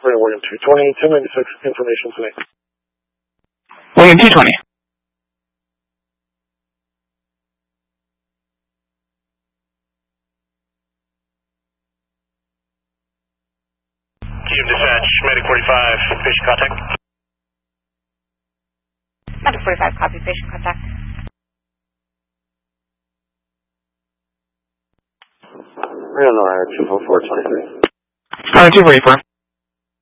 William 220, 1096, information today. William 220. Team dispatch, Medic 45, patient contact. Medic 45, copy, patient contact. Leonora 24423. 244.